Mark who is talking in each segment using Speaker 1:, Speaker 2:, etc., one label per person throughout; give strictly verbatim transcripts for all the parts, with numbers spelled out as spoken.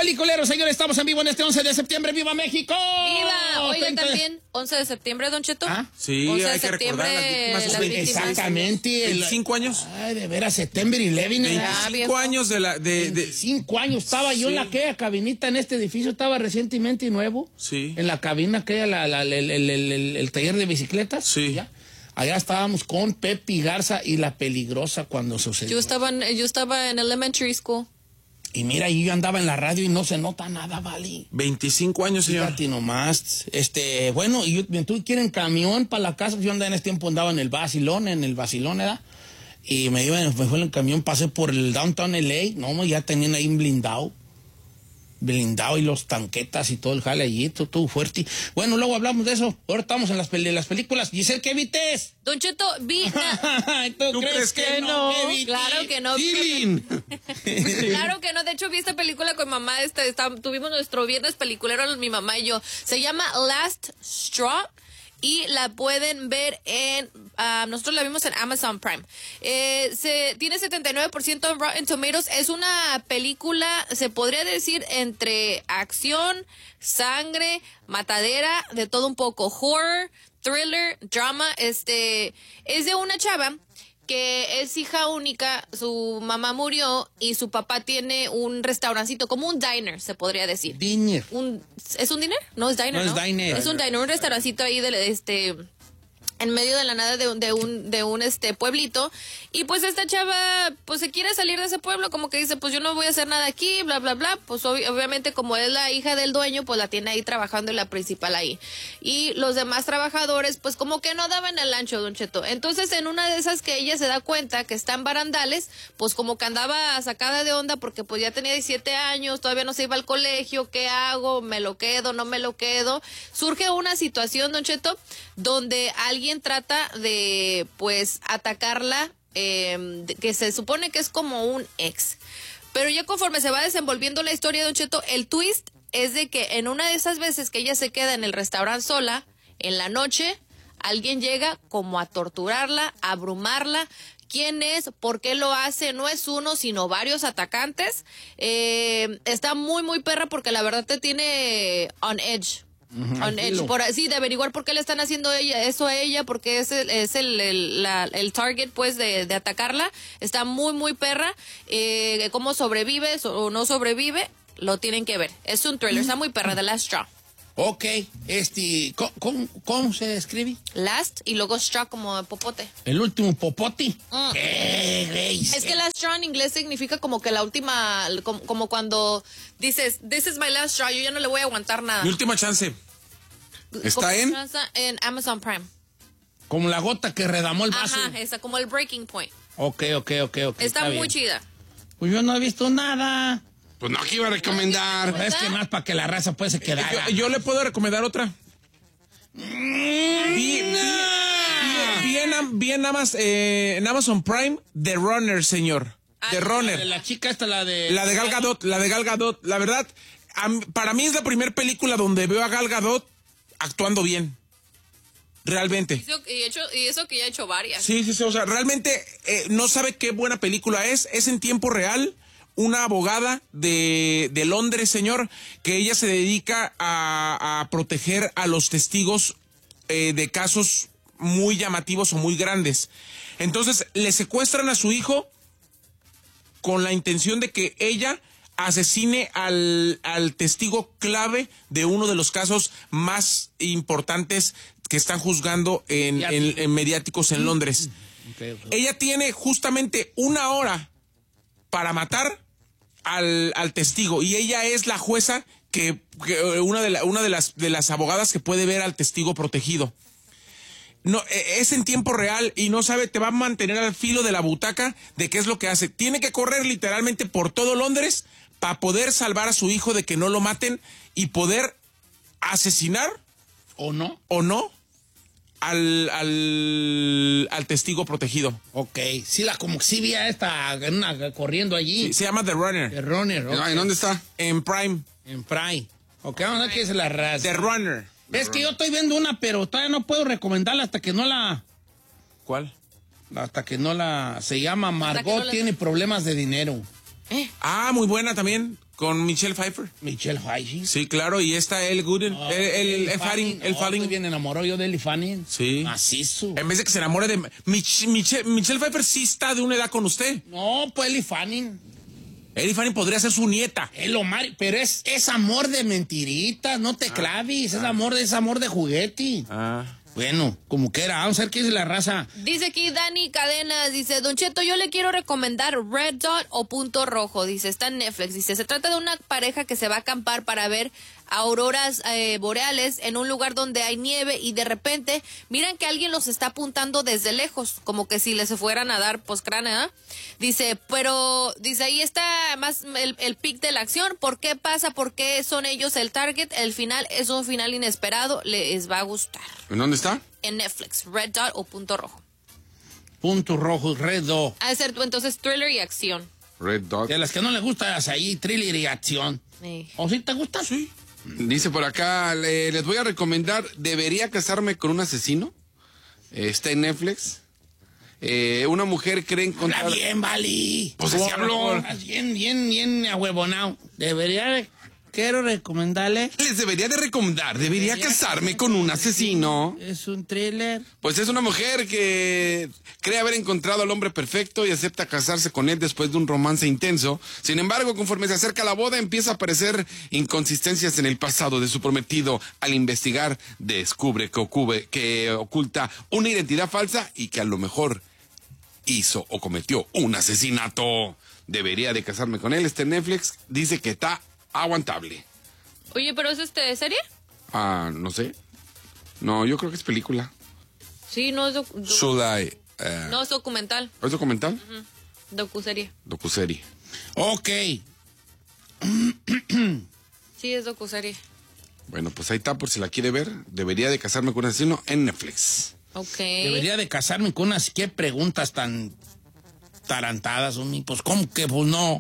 Speaker 1: Peliculeros, señores, estamos en vivo en este once de septiembre. ¡Viva México!
Speaker 2: ¡Viva! Oigan,
Speaker 1: treinta
Speaker 2: también, once de septiembre, Don Cheto.
Speaker 1: ¿Ah?
Speaker 3: Sí,
Speaker 2: once de
Speaker 3: hay que recordar las víctimas.
Speaker 2: las víctimas.
Speaker 1: Exactamente. el-
Speaker 3: veinticinco años.
Speaker 1: Ay, de veras, September once.
Speaker 2: Ah,
Speaker 3: veinticinco
Speaker 2: viejo.
Speaker 3: años de la... De, de,
Speaker 1: veinticinco años. Estaba yo en
Speaker 3: Sí.
Speaker 1: la aquella cabinita en este edificio, estaba recientemente nuevo.
Speaker 3: Sí.
Speaker 1: En la cabina aquella, la, la- el, el- el- el- el taller de bicicletas.
Speaker 3: Sí.
Speaker 1: ¿Ya? Allá estábamos con Pepe Garza y la Peligrosa cuando sucedió.
Speaker 2: Yo estaba, en, yo estaba en elementary school.
Speaker 1: Y mira, yo andaba en la radio y no se nota nada, vale.
Speaker 3: veinticinco años, señor.
Speaker 1: Fíjate nomás, este, bueno, y yo, tú quieren camión para la casa, yo andaba en ese tiempo, andaba en el Basilón, en el Basilón, ¿verdad? Y me iba, me fue en el camión, pasé por el Downtown L A, no, ya tenían ahí un blindado, blindado y los tanquetas y todo el jale allí, todo, todo fuerte. Bueno, luego hablamos de eso, ahora estamos en las, peli las películas. Giselle, ¿qué vites?
Speaker 2: Don Cheto, vi...
Speaker 1: ¿Tú,
Speaker 3: ¿Tú
Speaker 1: crees,
Speaker 3: crees
Speaker 1: que,
Speaker 3: que
Speaker 1: no?
Speaker 3: no?
Speaker 1: ¿Qué viste?
Speaker 2: Claro que no.
Speaker 1: Tilín.
Speaker 2: Claro que no, de hecho vi esta película con mamá, este, está, tuvimos nuestro viernes peliculero, mi mamá y yo. Se llama Last Straw y la pueden ver en, uh, nosotros la vimos en Amazon Prime. Eh, se, tiene setenta y nueve por ciento en Rotten Tomatoes, es una película, se podría decir, entre acción, sangre, matadera, de todo un poco, horror, thriller, drama, este, es de una chava que es hija única, su mamá murió y su papá tiene un restaurancito, como un diner, se podría decir.
Speaker 1: Diner.
Speaker 2: Un, ¿Es un diner? No, es diner,
Speaker 1: No,
Speaker 2: ¿no?
Speaker 1: es diner.
Speaker 2: Es un diner, un restaurancito ahí de este... en medio de la nada de un, de un, de un este pueblito, y pues esta chava pues se quiere salir de ese pueblo, como que dice, pues yo no voy a hacer nada aquí, bla bla bla, pues ob obviamente como es la hija del dueño, pues la tiene ahí trabajando y la principal ahí, y los demás trabajadores pues como que no daban el ancho, Don Cheto. Entonces en una de esas que ella se da cuenta que está en barandales, pues como que andaba sacada de onda porque pues ya tenía diecisiete años, todavía no se iba al colegio, ¿qué hago? ¿Me lo quedo? ¿No me lo quedo? Surge una situación, Don Cheto, donde alguien trata de pues atacarla, eh, de, que se supone que es como un ex, pero ya conforme se va desenvolviendo la historia, Don Cheto, el twist es de que en una de esas veces que ella se queda en el restaurante sola, en la noche, alguien llega como a torturarla, a abrumarla. ¿Quién es? ¿Por qué lo hace? No es uno, sino varios atacantes. Eh, está muy, muy perra porque la verdad te tiene on edge.
Speaker 1: Uh-huh,
Speaker 2: on edge. Por, sí, de averiguar por qué le están haciendo ella, eso a ella, porque es el, es el, el, la, el target, pues, de, de atacarla. Está muy, muy perra. Eh, ¿Cómo sobrevive o no sobrevive? Lo tienen que ver. Es un thriller, está muy perra, The Last Straw.
Speaker 1: Ok, este, ¿cómo, cómo, cómo se escribe?
Speaker 2: Last y luego straw como popote.
Speaker 1: El último popote.
Speaker 2: Mm.
Speaker 1: ¿Qué, güey?
Speaker 2: Es que last straw en inglés significa como que la última, como, como cuando dices, this is my last straw, yo ya no le voy a aguantar nada.
Speaker 3: Mi última chance. ¿Está
Speaker 2: Como
Speaker 3: en?
Speaker 2: En Amazon Prime.
Speaker 1: Como la gota que redamó el vaso.
Speaker 2: Ajá, esa, como el breaking point.
Speaker 1: Ok, ok, ok, ok.
Speaker 2: Está, muy
Speaker 1: bien.
Speaker 2: chida.
Speaker 1: Pues yo no he visto nada.
Speaker 3: Pues no, aquí iba a recomendar.
Speaker 1: Es que más para que la raza pues se quedara.
Speaker 3: Yo, yo le puedo recomendar otra. Vi, vi, vi, vi en, vi en Amazon, eh, en Amazon Prime The Runner, señor.
Speaker 2: Ah,
Speaker 3: The
Speaker 1: La,
Speaker 3: Runner.
Speaker 1: de la chica esta, la de...
Speaker 3: La de Gal Gadot, la de Gal Gadot. La verdad, a mí- para mí es la primera película donde veo a Gal Gadot actuando bien. Realmente.
Speaker 2: Y eso, y hecho, y eso que ya he hecho varias.
Speaker 3: Sí, sí, sí. O sea, realmente eh, no sabe qué buena película es. Es en tiempo real. Una abogada de, de Londres, señor, que ella se dedica a, a proteger a los testigos eh, de casos muy llamativos o muy grandes. Entonces, le secuestran a su hijo con la intención de que ella asesine al, al testigo clave de uno de los casos más importantes que están juzgando en, en, en mediáticos en Londres.
Speaker 1: Okay, okay.
Speaker 3: Ella tiene justamente una hora para matar al, al testigo, y ella es la jueza que, que una, de, la, una de, las, de las abogadas que puede ver al testigo protegido. No, es en tiempo real y no sabe, te va a mantener al filo de la butaca de qué es lo que hace. Tiene que correr literalmente por todo Londres para poder salvar a su hijo de que no lo maten y poder asesinar
Speaker 1: ¿O no?
Speaker 3: o no al, al, al testigo protegido.
Speaker 1: Ok, sí, la como que sí vi a esta una, corriendo allí.
Speaker 3: Sí, se llama The Runner.
Speaker 1: The Runner, okay.
Speaker 3: ¿En dónde está? En Prime.
Speaker 1: En Prime. Ok, vamos a ver qué es la raza.
Speaker 3: The Runner.
Speaker 1: Es que yo estoy viendo una, pero todavía no puedo recomendarla hasta que no la...
Speaker 3: ¿Cuál?
Speaker 1: Hasta que no la... Se llama Margot
Speaker 2: no la-
Speaker 1: tiene problemas de dinero.
Speaker 2: ¿Eh?
Speaker 3: Ah, muy buena también, con Michelle Pfeiffer.
Speaker 1: Michelle Pfeiffer.
Speaker 3: Sí, claro, y está el Gooden,
Speaker 1: Oh,
Speaker 3: el, el, el Fanning, el
Speaker 1: oh,
Speaker 3: Fanning.
Speaker 1: estoy bien enamorado yo de Ellie Fanning.
Speaker 3: Sí.
Speaker 1: Macizo.
Speaker 3: En vez de que se enamore de... Mich, Michelle, Michelle Pfeiffer sí está de una edad con usted.
Speaker 1: No, pues Ellie Fanning.
Speaker 3: Ellie Fanning podría ser su nieta.
Speaker 1: Es lo mar... Pero es, es amor de mentiritas, no te claves. Es amor de, es amor de juguete.
Speaker 3: Ah.
Speaker 1: Bueno, como quiera, vamos a ver qué dice la raza.
Speaker 2: Dice aquí Dani Cadenas, dice, Don Cheto, yo le quiero recomendar Red Dot o Punto Rojo, dice, está en Netflix, dice, se trata de una pareja que se va a acampar para ver auroras eh, boreales en un lugar donde hay nieve y de repente miran que alguien los está apuntando desde lejos, como que si les fueran a dar poscránea, ¿eh? Dice, pero, dice, ahí está más el, el pic de la acción, ¿por qué pasa? ¿Por qué son ellos el target? El final es un final inesperado, les va a gustar.
Speaker 3: ¿En dónde está?
Speaker 2: En Netflix, Red Dot o Punto Rojo.
Speaker 1: Punto Rojo, Red Dot.
Speaker 2: Ha de ser entonces thriller y acción.
Speaker 3: Red Dot.
Speaker 1: De las que no les gusta es ahí, thriller y acción.
Speaker 2: Sí.
Speaker 1: ¿O sí te gusta?
Speaker 3: Sí.
Speaker 4: Dice por acá, le- les voy a recomendar, ¿debería casarme con un asesino? Eh, está en Netflix. Eh, una mujer cree
Speaker 1: Habla
Speaker 4: encontrar...
Speaker 1: bien, Vali.
Speaker 4: Pues así habló.
Speaker 1: Hablas bien, bien, bien ahuevonao. Debería, de- quiero recomendarle.
Speaker 4: Les debería de recomendar, debería
Speaker 1: Debería
Speaker 4: casarme con un asesino.
Speaker 1: Es un thriller.
Speaker 4: Pues es una mujer que cree haber encontrado al hombre perfecto y acepta casarse con él después de un romance intenso. Sin embargo, conforme se acerca la boda, empieza a aparecer inconsistencias en el pasado de su prometido. Al investigar, descubre que, ocube, que oculta una identidad falsa y que a lo mejor hizo o cometió un asesinato. Debería de casarme con él. Este Netflix dice que está aguantable.
Speaker 2: Oye, ¿pero es este serie?
Speaker 4: Ah, no sé. No, yo creo que es película.
Speaker 2: Sí, no es, doc- doc-
Speaker 4: Should I, eh,
Speaker 2: no es documental,
Speaker 4: ¿Es documental?
Speaker 2: docuserie.
Speaker 4: Docuserie.
Speaker 1: Ok.
Speaker 2: Sí, es docuserie.
Speaker 4: Bueno, pues ahí está por si la quiere ver. Debería de casarme con un asesino en Netflix.
Speaker 2: Ok.
Speaker 1: Debería de casarme con unas... ¿Qué preguntas tan tarantadas, homie? Pues, ¿cómo que? Pues no.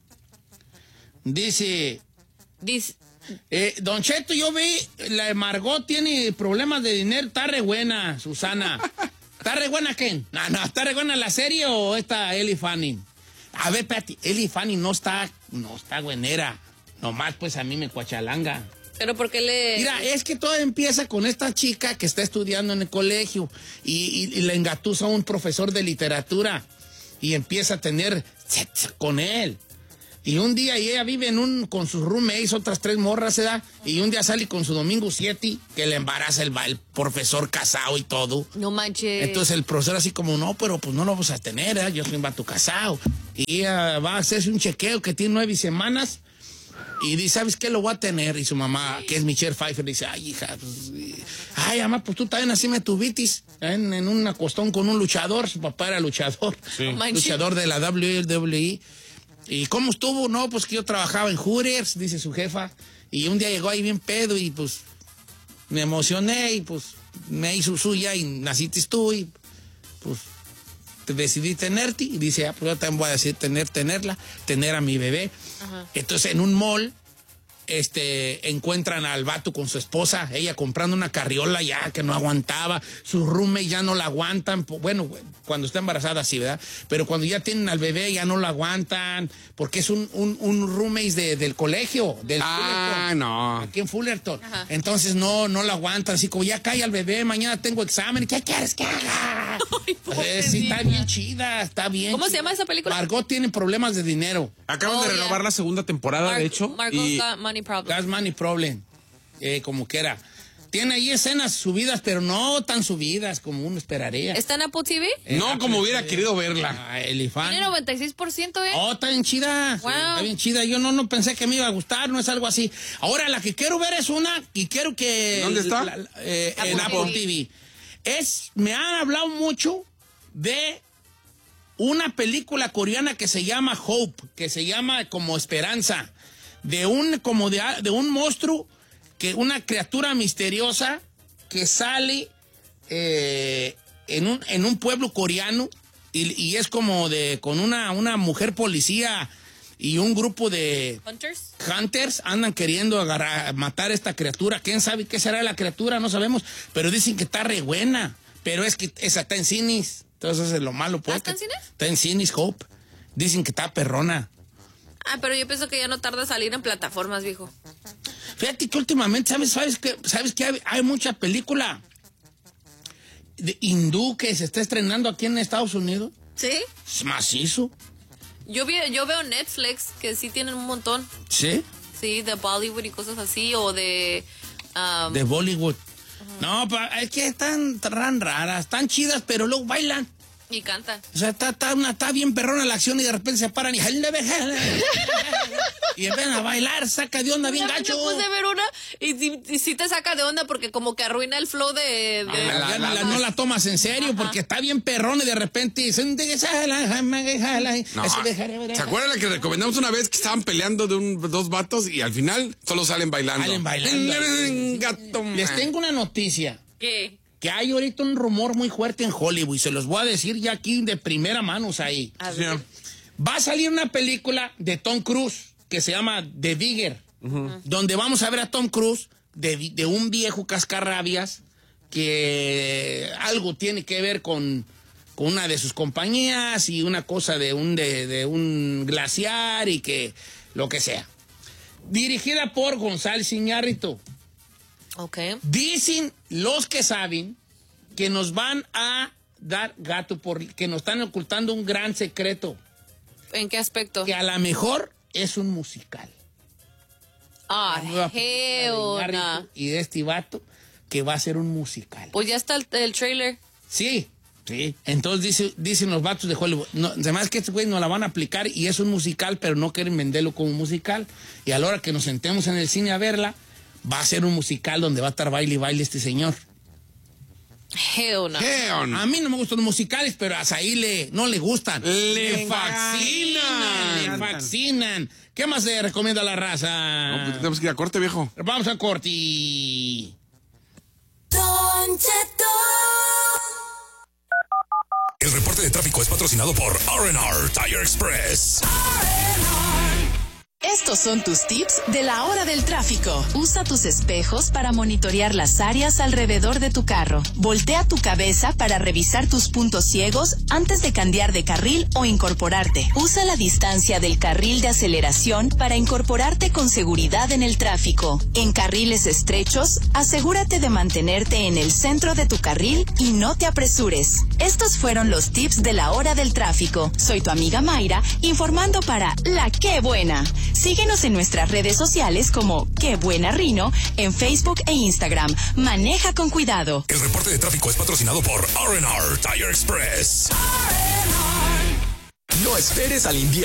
Speaker 1: Dice...
Speaker 2: Dice,
Speaker 1: Eh, Don Cheto, yo vi, la Margot tiene problemas de dinero, está re buena, Susana. ¿Está re buena quién? No, no, ¿está re buena la serie o esta Ellie Fanning? A ver, espérate, Ellie Fanning no está, no está buenera. Nomás pues a mí me cuachalanga.
Speaker 2: pero ¿por qué le...?
Speaker 1: Mira, es que todo empieza con esta chica que está estudiando en el colegio y, y, y le engatusa a un profesor de literatura y empieza a tener sexo con él. Y un día y ella vive en un, con sus roommates, otras tres morras, ¿se da? Y un día sale con su Domingo siete, que le embaraza el, el profesor casado y todo.
Speaker 2: No manches.
Speaker 1: Entonces el profesor así como, no, pero pues no lo vamos a tener, ¿eh? Yo soy un vato casado. Y ella va a hacerse un chequeo que tiene nueve semanas y dice, ¿sabes qué? Lo voy a tener. Y su mamá, que es Michelle Pfeiffer, dice, ay, hija, pues, ay, mamá, pues tú también así me tuvitis en, en un acostón con un luchador. Su papá era luchador,
Speaker 2: No manches.
Speaker 1: luchador de la W W E. ¿Y cómo estuvo? No, pues que yo trabajaba en Hooters, dice su jefa. Y un día llegó ahí bien pedo y pues me emocioné y pues me hizo suya y naciste tú y pues te decidí tenerte. Y dice, ah, pues yo también voy a decir tener, tenerla, tener a mi bebé.
Speaker 2: Ajá.
Speaker 1: Entonces en un mall este, encuentran al vato con su esposa, ella comprando una carriola ya que no aguantaba, sus roommates ya no la aguantan, bueno, cuando está embarazada sí, ¿verdad? Pero cuando ya tienen al bebé ya no la aguantan, porque es un, un, un roommate de, del colegio, del
Speaker 4: Ah,
Speaker 1: Fullerton,
Speaker 4: no.
Speaker 1: aquí en Fullerton.
Speaker 2: Ajá.
Speaker 1: Entonces no, no la aguantan, así como ya cae al bebé, mañana tengo examen, ¿qué quieres que haga?
Speaker 2: Ay,
Speaker 1: Eh, sí, está
Speaker 2: pobrecita.
Speaker 1: bien chida, está bien.
Speaker 2: ¿Cómo se
Speaker 1: chida.
Speaker 2: llama esa película?
Speaker 1: Margot tiene problemas de dinero.
Speaker 3: Acaban
Speaker 2: Oh,
Speaker 3: de
Speaker 2: yeah.
Speaker 3: renovar la segunda temporada,
Speaker 2: Mar-
Speaker 3: de hecho.
Speaker 2: Margot's
Speaker 3: y
Speaker 2: got money problem.
Speaker 1: Gas Money Problem, eh, como quiera. Tiene ahí escenas subidas, pero no tan subidas como uno esperaría.
Speaker 2: ¿Está en Apple T V?
Speaker 1: Eh,
Speaker 4: No
Speaker 1: Apple
Speaker 4: como hubiera
Speaker 1: T V.
Speaker 4: querido verla.
Speaker 1: Ah, Elifant.
Speaker 2: Tiene noventa y seis por ciento, ¿eh?
Speaker 1: Oh, está bien chida.
Speaker 2: Wow.
Speaker 1: Está bien chida. Yo no, no pensé que me iba a gustar, no es algo así. Ahora, la que quiero ver es una y quiero que...
Speaker 4: ¿Dónde está?
Speaker 1: la- la- eh,
Speaker 2: Apple
Speaker 1: en Apple
Speaker 2: T V.
Speaker 1: T V. Es, me han hablado mucho de una película coreana que se llama Hope, que se llama como Esperanza, de un, como de, de un monstruo, que una criatura misteriosa que sale eh, en, un, en un pueblo coreano y, y es como de, con una, una mujer policía y un grupo de
Speaker 2: Hunters.
Speaker 1: hunters andan queriendo agarrar, matar a esta criatura. ¿Quién sabe qué será la criatura? No sabemos, pero dicen que está re buena, pero es que esa está en cines. Entonces es lo malo, pues.
Speaker 2: ¿Ah, está en
Speaker 1: que-
Speaker 2: cines?
Speaker 1: Está en cines, Hope. Dicen que está perrona.
Speaker 2: Ah, pero yo pienso que ya no tarda salir en plataformas, viejo.
Speaker 1: Fíjate que últimamente, ¿sabes, sabes que, sabes que hay, hay mucha película de hindú que se está estrenando aquí en Estados Unidos?
Speaker 2: ¿Sí?
Speaker 1: Es macizo.
Speaker 2: Yo, vi, yo veo Netflix, que sí tienen un montón.
Speaker 1: ¿Sí?
Speaker 2: Sí, de Bollywood y cosas así, o de... Um,
Speaker 1: De Bollywood. Uh-huh. No, pa, es que están tan raras, tan chidas, pero luego bailan.
Speaker 2: Y cantan.
Speaker 1: O sea, está, está, una, está bien perrona la acción y de repente se paran y... y empiezan a bailar, saca de onda bien
Speaker 2: Una vez
Speaker 1: gacho.
Speaker 2: me puse a ver una y, y, y sí te saca de onda porque como que arruina el flow de... de
Speaker 1: Ah, la, la,
Speaker 2: la,
Speaker 1: la, no la tomas en serio. Ajá. Porque está bien perrona y de repente dicen... No.
Speaker 4: ¿Se acuerdan la que recomendamos una vez que estaban peleando de un, dos vatos y al final solo salen bailando?
Speaker 1: Salen bailando.
Speaker 4: Gato,
Speaker 1: les tengo una noticia.
Speaker 2: ¿Qué?
Speaker 1: Que hay ahorita un rumor muy fuerte en Hollywood y se los voy a decir ya aquí de primera mano ahí.
Speaker 2: A ver.
Speaker 1: Va a salir una película de Tom Cruise que se llama The Digger, uh-huh. donde vamos a ver a Tom Cruise de, de un viejo cascarrabias que algo tiene que ver con, con una de sus compañías y una cosa de un, de, de un glaciar y que lo que sea. Dirigida por González Iñárritu.
Speaker 2: Okay.
Speaker 1: Dicen los que saben que nos van a dar gato por que nos están ocultando un gran secreto.
Speaker 2: ¿En qué aspecto?
Speaker 1: Que a lo mejor es un musical.
Speaker 2: Ah, hell nah.
Speaker 1: Y de este vato que va a ser un musical.
Speaker 2: Pues ya está el, el trailer.
Speaker 1: Sí, sí. Entonces dice, dicen los vatos de Hollywood, no, además que este güey nos la van a aplicar y es un musical, pero no quieren venderlo como musical. Y a la hora que nos sentemos en el cine a verla, va a ser un musical donde va a estar baile y baile este señor.
Speaker 2: Hell no.
Speaker 4: Hell no.
Speaker 1: A mí no me gustan los musicales, pero a Saí le, no le gustan.
Speaker 4: Le,
Speaker 1: le
Speaker 4: fascinan.
Speaker 1: fascinan. Le fascinan. ¿Qué más le recomienda a la raza?
Speaker 4: No, pues tenemos que ir a corte, viejo.
Speaker 1: Vamos a corte. Y...
Speaker 5: Don Cheto.
Speaker 6: El reporte de tráfico es patrocinado por R and R Tire Express.
Speaker 5: Estos son tus tips de la hora del tráfico. Usa tus espejos para monitorear las áreas alrededor de tu carro. Voltea tu cabeza para revisar tus puntos ciegos antes de cambiar de carril o incorporarte. Usa la distancia del carril de aceleración para incorporarte con seguridad en el tráfico. En carriles estrechos, asegúrate de mantenerte en el centro de tu carril y no te apresures. Estos fueron los tips de la hora del tráfico. Soy tu amiga Mayra, informando para La Qué Buena. Síguenos en nuestras redes sociales como Qué Buena Rino, en Facebook e Instagram. Maneja con cuidado.
Speaker 6: El reporte de tráfico es patrocinado por R and R Tire Express. No esperes al invierno.